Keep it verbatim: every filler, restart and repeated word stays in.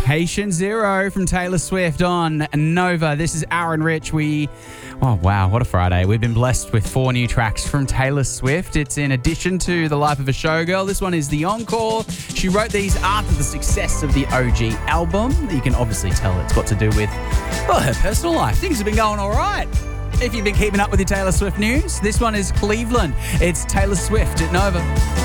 Patient Zero from Taylor Swift on Nova. This is Aaron Rich. We, oh wow, what a Friday. We've been blessed with four new tracks from Taylor Swift. It's in addition to The Life of a Showgirl. This one is the encore. She wrote these after the success of the O G album. You can obviously tell it's got to do with, well, her personal life. Things have been going all right. If you've been keeping up with your Taylor Swift news, this one is Cleveland. It's Taylor Swift at Nova.